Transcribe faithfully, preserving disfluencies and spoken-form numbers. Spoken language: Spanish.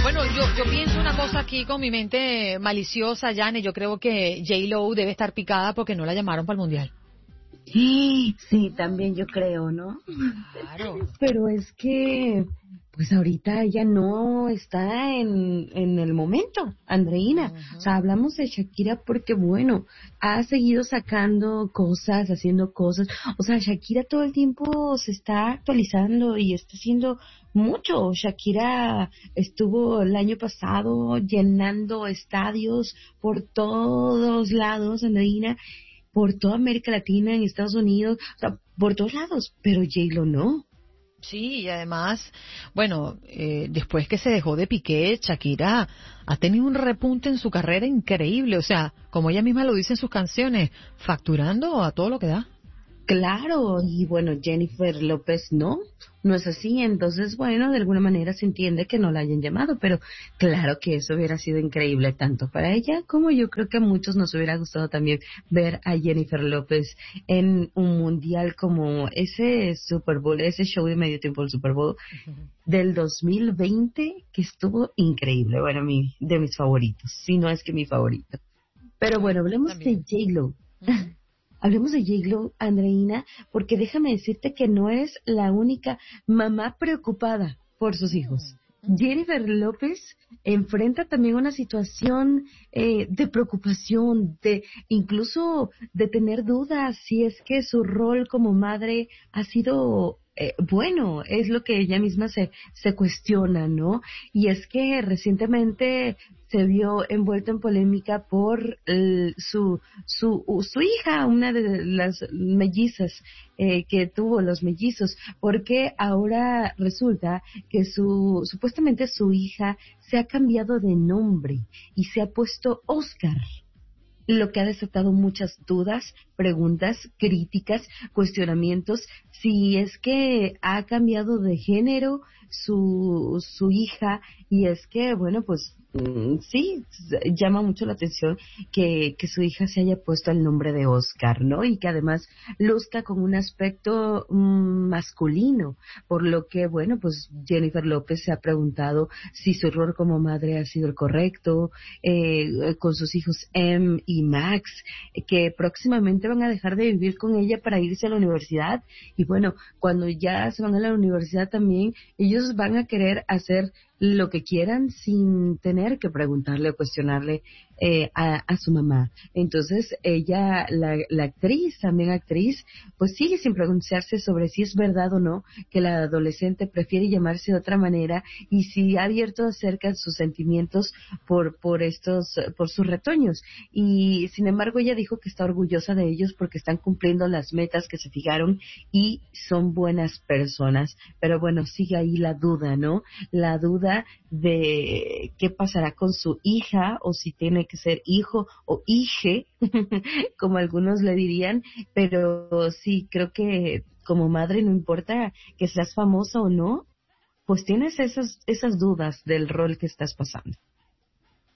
Bueno, yo, yo pienso una cosa aquí con mi mente maliciosa, Jane. Yo creo que J-Lo debe estar picada porque no la llamaron para el Mundial. Sí, sí, también yo creo, ¿no? Claro. Pero es que, pues ahorita ella no está en, en el momento, Andreina. O sea, Uh-huh. hablamos de Shakira porque, bueno, ha seguido sacando cosas, haciendo cosas. O sea, Shakira todo el tiempo se está actualizando y está haciendo mucho. Shakira estuvo el año pasado llenando estadios por todos lados, Andreina, por toda América Latina, en Estados Unidos, o sea, por todos lados, pero J-Lo no. Sí, y además, bueno, eh, después que se dejó de Piqué, Shakira ha tenido un repunte en su carrera increíble. O sea, como ella misma lo dice en sus canciones, facturando a todo lo que da. Claro, y bueno, Jennifer López no, no es así, entonces bueno, de alguna manera se entiende que no la hayan llamado, pero claro que eso hubiera sido increíble tanto para ella como yo creo que a muchos nos hubiera gustado también ver a Jennifer López en un mundial como ese Super Bowl, ese show de medio tiempo del Super Bowl del dos mil veinte que estuvo increíble, bueno, mi, de mis favoritos, si no es que mi favorito. Pero bueno, Bueno, hablemos de también. J-Lo. Uh-huh. Hablemos de J-Lo, Andreina, porque déjame decirte que no es la única mamá preocupada por sus hijos. Uh-huh. Jennifer López enfrenta también una situación eh, de preocupación, de incluso de tener dudas si es que su rol como madre ha sido eh, bueno, es lo que ella misma se, se cuestiona, ¿no? Y es que recientemente se vio envuelta en polémica por el, su, su, su hija, una de las mellizas eh, que tuvo los mellizos, porque ahora resulta que su, supuestamente su hija se ha cambiado de nombre y se ha puesto Oscar, lo que ha desatado muchas dudas, preguntas, críticas, cuestionamientos, si es que ha cambiado de género su, su hija, y es que, bueno, pues mm, sí, llama mucho la atención que, que su hija se haya puesto el nombre de Oscar, ¿no? Y que además luzca con un aspecto mm, masculino, por lo que, bueno, pues Jennifer López se ha preguntado si su rol como madre ha sido el correcto, eh, con sus hijos Em y Max, eh, que próximamente van a dejar de vivir con ella para irse a la universidad. Y bueno, cuando ya se van a la universidad también, ellos van a querer hacer lo que quieran sin tener que preguntarle o cuestionarle eh, a, a su mamá. Entonces ella, la, la actriz, también actriz, pues sigue sin pronunciarse sobre si es verdad o no que la adolescente prefiere llamarse de otra manera y si ha abierto acerca de sus sentimientos por, por estos, por sus retoños. Y sin embargo ella dijo que está orgullosa de ellos porque están cumpliendo las metas que se fijaron y son buenas personas. Pero bueno, sigue ahí la duda, ¿no? La duda de qué pasará con su hija o si tiene que ser hijo o hije, como algunos le dirían, pero sí, creo que como madre no importa que seas famosa o no, pues tienes esas, esas dudas del rol que estás pasando.